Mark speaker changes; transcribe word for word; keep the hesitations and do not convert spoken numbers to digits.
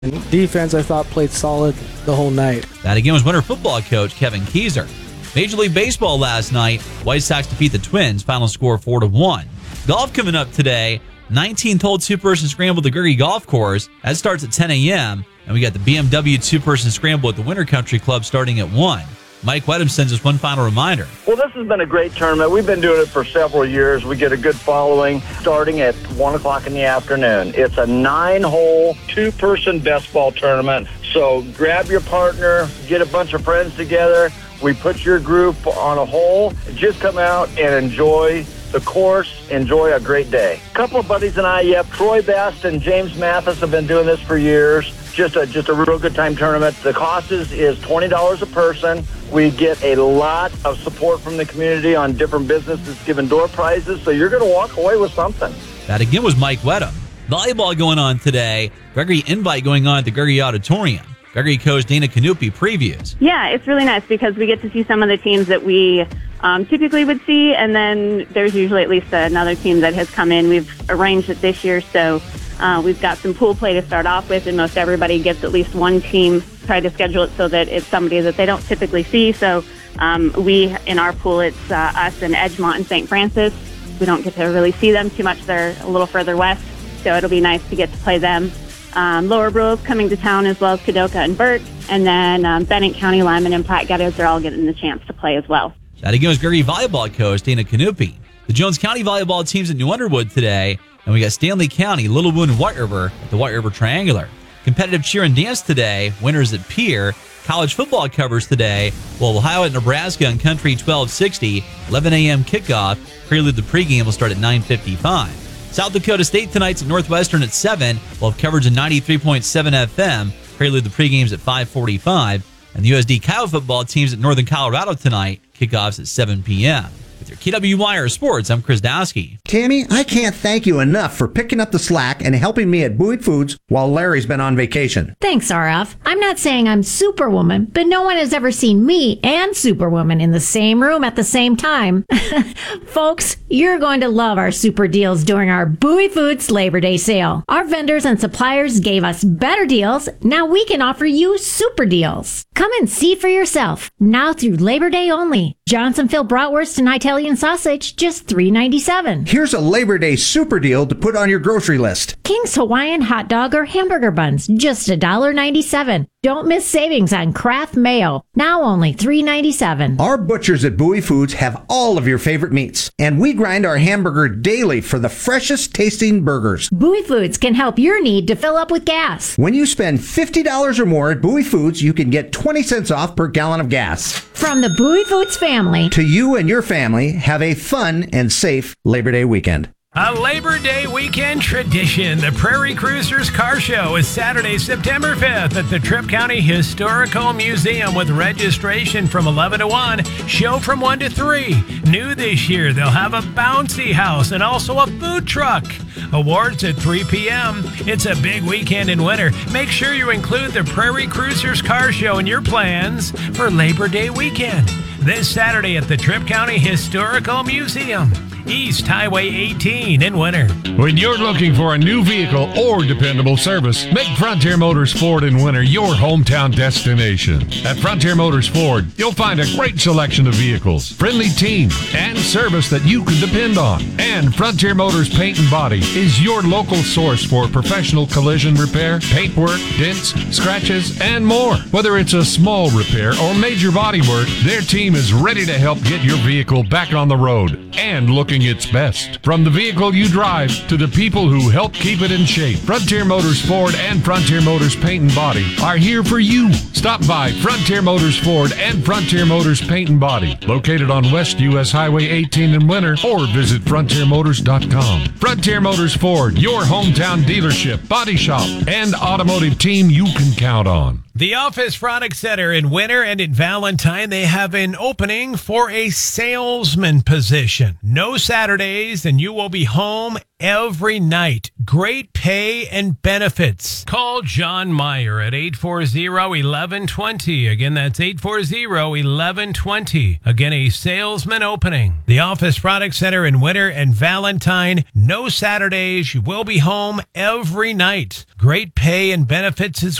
Speaker 1: Defense, I thought, played solid the whole night.
Speaker 2: That again was Winter football coach Kevin Keyser. Major League Baseball last night, White Sox defeat the Twins, final score four to one. Golf coming up today, nineteenth hole two-person scramble at the Gergie Golf Course. That starts at ten a.m., and we got the B M W two-person scramble at the Winter Country Club starting at one. Mike Wedham sends us one final reminder.
Speaker 3: Well, this has been a great tournament. We've been doing it for several years. We get a good following starting at one o'clock in the afternoon. It's a nine-hole, two-person best ball tournament. So grab your partner, get a bunch of friends together. We put your group on a hole. Just come out and enjoy the course, enjoy a great day. A couple of buddies and I, yep, Troy Best and James Mathis have been doing this for years. Just a just a real good time tournament. The cost is, is twenty dollars a person. We get a lot of support from the community on different businesses giving door prizes, so you're going to walk away with something.
Speaker 2: That again was Mike Wedham. Volleyball going on today. Gregory Invite going on at the Gregory Auditorium. Gregory coach Dana Canupi previews.
Speaker 4: Yeah, it's really nice because we get to see some of the teams that we um, typically would see, and then there's usually at least another team that has come in. We've arranged it this year, so uh, we've got some pool play to start off with, and most everybody gets at least one team. Try to schedule it so that it's somebody that they don't typically see. So um, we, in our pool, it's uh, us and Edgemont and Saint Francis. We don't get to really see them too much. They're a little further west, so it'll be nice to get to play them. Um, Lower Brule coming to town, as well as Kadoka and Burt, and then um, Bennett County, Lyman, and Platte Geddes are all getting the chance to play as well.
Speaker 2: That again was Gregory volleyball coach Dana Canupi. The Jones County volleyball teams at New Underwood today, and we got Stanley County, Little Wound, and White River at the White River Triangular. Competitive cheer and dance today, winners at Pier. College football covers today, well, Ohio at Nebraska on Country twelve sixty, eleven a.m. kickoff. Prelude the pregame will start at nine fifty-five. South Dakota State tonight's at Northwestern at seven. We'll have coverage at ninety-three point seven F M. Prelude the pregames at five forty-five. And the U S D Kiowa football teams at Northern Colorado tonight. Kickoffs at seven p.m. With your K W Y R Sports, I'm Chris Dowski.
Speaker 5: Tammy, I can't thank you enough for picking up the slack and helping me at Boyd Foods while Larry's been on vacation.
Speaker 6: Thanks, R F. I'm not saying I'm Superwoman, but no one has ever seen me and Superwoman in the same room at the same time. Folks, you're going to love our super deals during our Bowie Foods Labor Day sale. Our vendors and suppliers gave us better deals. Now we can offer you super deals. Come and see for yourself. Now through Labor Day only. Johnsonville bratwurst and Italian sausage, just three ninety-seven.
Speaker 5: Here's a Labor Day super deal to put on your grocery list.
Speaker 6: King's Hawaiian hot dog or hamburger buns, just one dollar ninety-seven. Don't miss savings on Kraft Mayo, now only three ninety-seven.
Speaker 5: Our butchers at Bowie Foods have all of your favorite meats, and we grind our hamburger daily for the freshest tasting burgers.
Speaker 6: Bowie Foods can help your need to fill up with gas.
Speaker 5: When you spend fifty dollars or more at Bowie Foods, you can get twenty cents off per gallon of gas.
Speaker 6: From the Bowie Foods family
Speaker 5: to you and your family, have a fun and safe Labor Day weekend.
Speaker 7: A Labor Day weekend tradition. The Prairie Cruisers Car Show is Saturday, September fifth at the Tripp County Historical Museum with registration from eleven to one, show from one to three. New this year, they'll have a bouncy house and also a food truck. Awards at three p.m. It's a big weekend in winter. Make sure you include the Prairie Cruisers Car Show in your plans for Labor Day weekend. This Saturday at the Tripp County Historical Museum. East Highway eighteen in Winter.
Speaker 8: When you're looking for a new vehicle or dependable service, make Frontier Motors Ford in Winter your hometown destination. At Frontier Motors Ford, you'll find a great selection of vehicles, friendly team, and service that you can depend on. And Frontier Motors Paint and Body is your local source for professional collision repair, paintwork, dents, scratches, and more. Whether it's a small repair or major body work, their team is ready to help get your vehicle back on the road and looking its best. From the vehicle you drive to the people who help keep it in shape, Frontier Motors Ford and Frontier Motors Paint and Body are here for you. Stop by Frontier Motors Ford and Frontier Motors Paint and Body, located on West U S Highway eighteen in Winter, or visit frontier motors dot com. Frontier Motors Ford, your hometown dealership, body shop, and automotive team you can count on.
Speaker 7: The Office Product Center in Winter and in Valentine, they have an opening for a salesman position. No Saturdays, and you will be home every night. Great pay and benefits. Call John Meyer at eight four zero, one one two zero. Again, that's eight four zero, one one two zero. Again, a salesman opening. The Office Product Center in Winter and Valentine. No Saturdays. You will be home every night. Great pay and benefits as